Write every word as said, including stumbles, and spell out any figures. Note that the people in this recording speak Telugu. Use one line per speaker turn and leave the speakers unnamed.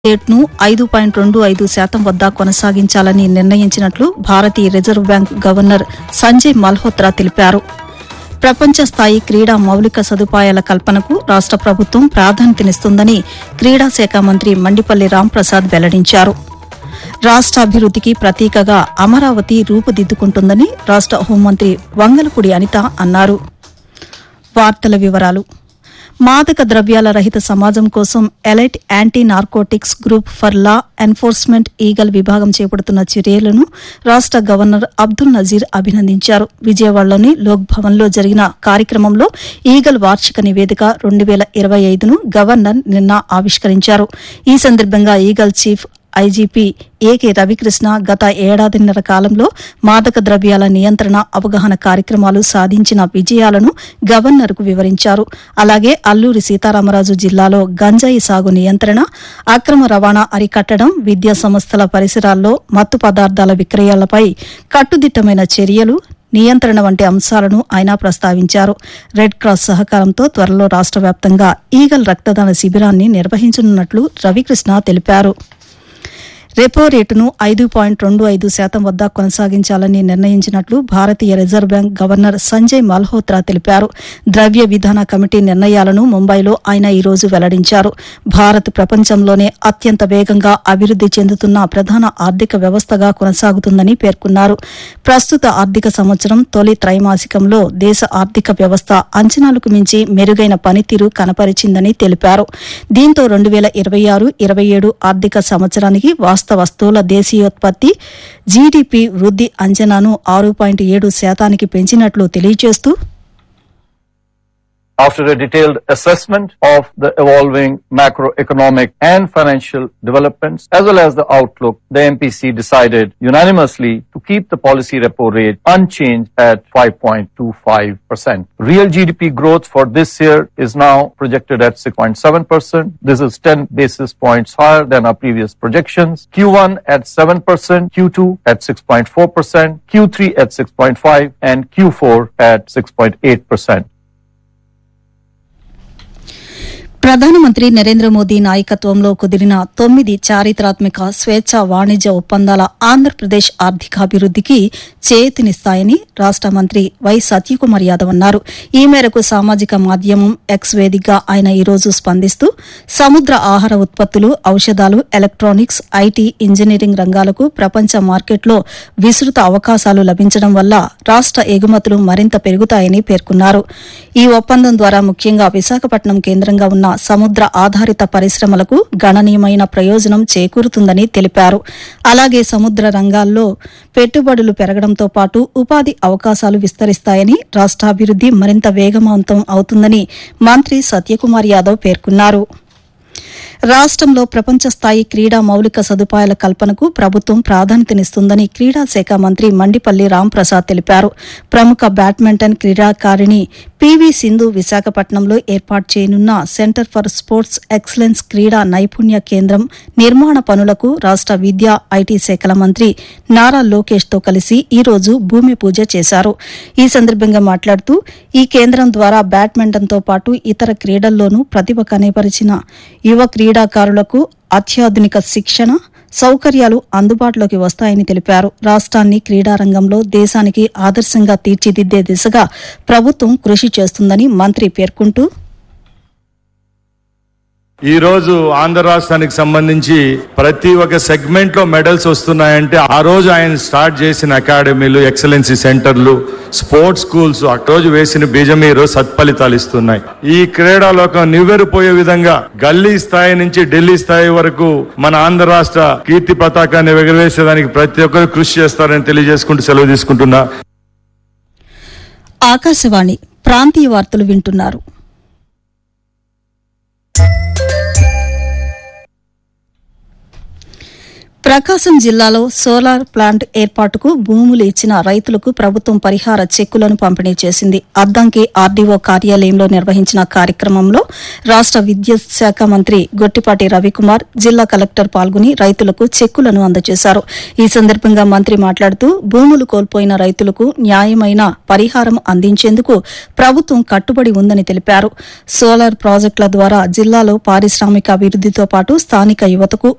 రేట్ను ఐదు పాయింట్ రెండు ఐదు శాతం వద్ద కొనసాగించాలని నిర్ణయించినట్లు భారతీయ reserve bank governor Sanjay Malhotra తెలిపారు. ప్రపంచ స్థాయి క్రీడా మౌలిక సదుపాయాల కల్పనకు రాష్ట ప్రభుత్వం ప్రాధాన్యతనిస్తుందని క్రీడా శాఖ మంత్రి మండిపల్లి రాంప్రసాద్ వెల్లడించారు. రాష్టాభివృద్దికి ప్రతీకగా అమరావతి రూపుదిద్దుకుంటుందని రాష్ట హోంమంత్రి వంగలపూడి అనిత అన్నారు. వార్తల వివరాలు. మాదక ద్రవ్యాల రహిత సమాజం కోసం elite anti narcotics group for law enforcement eagle విభాగం చేపడుతున్న చర్యలను రాష్ట గవర్నర్ అబ్దుల్ నజీర్ అభినందించారు. విజయవాడలోని లోక్ భవన్లో జరిగిన కార్యక్రమంలో ఈగల్ వార్షిక నివేదిక రెండు వేల ఇరవై ఐదును గవర్నర్ నిన్న ఆవిష్కరించారు. ఈ సందర్భంగా eagle chief IGP AK Ravikrishna గత ఏడాదిన్నర కాలంలో మాదక ద్రవ్యాల నియంత్రణ అవగాహన కార్యక్రమాలు సాధించిన విజయాలను గవర్నర్కు వివరించారు. అలాగే అల్లూరి సీతారామరాజు జిల్లాలో గంజాయి సాగు నియంత్రణ, అక్రమ రవాణా అరికట్టడం, విద్యా సంస్థల పరిసరాల్లో మత్తు పదార్థాల విక్రయాలపై కట్టుదిట్టమైన చర్యలు, నియంత్రణ వంటి అంశాలను ఆయన ప్రస్తావించారు. రెడ్ క్రాస్ సహకారంతో త్వరలో రాష్ట వ్యాప్తంగా ఈగల్ రక్తదాన శిబిరాన్ని నిర్వహించనున్నట్లు రవికృష్ణ తెలిపారు. రెపో రేటును ఐదు పాయింట్ రెండు ఐదు శాతం వద్ద కొనసాగించాలని నిర్ణయించినట్లు భారతీయ reserve bank governor Sanjay Malhotra తెలిపారు. ద్రవ్య విధాన కమిటీ నిర్ణయాలను ముంబైలో ఆయన ఈ రోజు వెల్లడించారు. భారత్ ప్రపంచంలోనే అత్యంత వేగంగా అభివృద్ది చెందుతున్న ప్రధాన ఆర్థిక వ్యవస్థగా కొనసాగుతుందని పేర్కొన్నారు. ప్రస్తుత ఆర్థిక సంవత్సరం తొలి త్రైమాసికంలో దేశ ఆర్థిక వ్యవస్థ అంచనాలకు మించి మెరుగైన పనితీరు కనపరిచిందని తెలిపారు. దీంతో రెండు వేల ఇరవై ఆరు ఇరవై ఏడు ఆర్థిక సంవత్సరానికి వస్తువుల దేశీయోత్పత్తి జీడీపీ వృద్ది అంచనాను ఆరు పాయింట్ ఏడు శాతానికి పెంచినట్లు తెలియజేస్తూ,
After a detailed assessment of the evolving macroeconomic and financial developments as well as the outlook, the M P C decided unanimously to keep the policy repo rate unchanged at five point two five percent. Real G D P growth for this year is now projected at six point seven percent. This is ten basis points higher than our previous projections. Q one at seven percent, Q two at six point four percent, Q three at six point five percent and Q four at six point eight percent.
ప్రధానమంత్రి నరేంద్ర మోదీ నాయకత్వంలో కుదిరిన తొమ్మిది చారిత్రాత్మక స్వేచ్ఛ వాణిజ్య ఒప్పందాల ఆంధ్రప్రదేశ్ ఆర్థికాభివృద్దికి చేయూతనిస్తాయని రాష్ట మంత్రి వై సత్యకుమార్ యాదవ్ అన్నారు. ఈ మేరకు సామాజిక మాధ్యమం ఎక్స్ వేదికగా ఆయన ఈ రోజు స్పందిస్తూ, సముద్ర ఆహార ఉత్పత్తులు, ఔషధాలు, ఎలక్ట్రానిక్స్, ఐటీ, ఇంజనీరింగ్ రంగాలకు ప్రపంచ మార్కెట్లో విస్తృత అవకాశాలు లభించడం వల్ల రాష్ట ఎగుమతులు మరింత పెరుగుతాయని పేర్కొన్నారు. ఈ ఒప్పందం ద్వారా ముఖ్యంగా విశాఖపట్నం కేంద్రంగా ఉన్న సముద్ర ఆధారిత పరిశ్రమలకు గణనీయమైన ప్రయోజనం చేకూరుతుందని తెలిపారు. అలాగే సముద్ర రంగాల్లో పెట్టుబడులు పెరగడంతో పాటు ఉపాధి అవకాశాలు విస్తరిస్తాయని, రాష్టాభివృద్ది మరింత వేగవంతం అవుతుందని మంత్రి సత్యకుమార్ యాదవ్ పేర్కొన్నారు. రాష్టంలో ప్రపంచ స్థాయి క్రీడా మౌలిక సదుపాయాల కల్పనకు ప్రభుత్వం ప్రాధాన్యతనిస్తుందని క్రీడా శాఖ మంత్రి మండిపల్లి రాంప్రసాద్ తెలిపారు. ప్రముఖ బ్యాడ్మింటన్ క్రీడాకారిణి పీవీ సింధు విశాఖపట్నంలో ఏర్పాటు చేయనున్న సెంటర్ ఫర్ స్పోర్ట్స్ ఎక్సలెన్స్ క్రీడా నైపుణ్య కేంద్రం నిర్మాణ పనులకు రాష్ట విద్యా, ఐటీ శాఖల మంత్రి నారా లోకేష్ తో కలిసి ఈ రోజు భూమి పూజ చేశారు. ఈ సందర్భంగా మాట్లాడుతూ, ఈ కేంద్రం ద్వారా బ్యాడ్మింటన్తో పాటు ఇతర క్రీడల్లోనూ ప్రతిభ కనబరిచిన యువ క్రీడాకారులకు అత్యాధునిక శిక్షణ, సౌకర్యాలు అందుబాటులోకి వస్తాయని తెలిపారు. రాష్ట్రాన్ని క్రీడారంగంలో దేశానికి ఆదర్శంగా తీర్చిదిద్దే దిశగా ప్రభుత్వం కృషి చేస్తుందని మంత్రి పేర్కొంటూ,
ఈ రోజు ఆంధ్ర రాష్ట్రానికి సంబంధించి ప్రతి ఒక్క సెగ్మెంట్ లో మెడల్స్ వస్తున్నాయంటే ఆ రోజు ఆయన స్టార్ట్ చేసిన అకాడమీలు, ఎక్సలెన్సీ సెంటర్లు, స్పోర్ట్స్ స్కూల్స్ ఆ రోజు వేసిన బీజం ఈ రోజు సత్ఫలితాలు ఇస్తున్నాయి. ఈ క్రీడాలోకం నివ్వెరపోయే విధంగా గల్లీ స్థాయి నుంచి ఢిల్లీ స్థాయి వరకు మన ఆంధ్ర రాష్ట్ర కీర్తి పతాకాన్ని ఎగురవేసేదానికి ప్రతి ఒక్కరు కృషి చేస్తారని తెలియజేసుకుంటూ సెలవు తీసుకుంటున్నా.
ఆకాశవాణి ప్రాంతీయ వార్తలు వింటున్నారు. ప్రకాశం జిల్లాలో సోలార్ ప్లాంట్ ఏర్పాటుకు భూములు ఇచ్చిన రైతులకు ప్రభుత్వం పరిహార చెక్కులను పంపిణీ చేసింది. అద్దంకి ఆర్డీఓ కార్యాలయంలో నిర్వహించిన కార్యక్రమంలో రాష్ట విద్యుత్ శాఖ మంత్రి గొట్టిపాటి రవికుమార్, జిల్లా కలెక్టర్ పాల్గొని రైతులకు చెక్కులను అందజేశారు. ఈ సందర్భంగా మంత్రి మాట్లాడుతూ, భూములు కోల్పోయిన రైతులకు న్యాయమైన పరిహారం అందించేందుకు ప్రభుత్వం కట్టుబడి ఉందని తెలిపారు. సోలార్ ప్రాజెక్టుల ద్వారా జిల్లాలో పారిశ్రామిక అభివృద్దితో పాటు స్థానిక యువతకు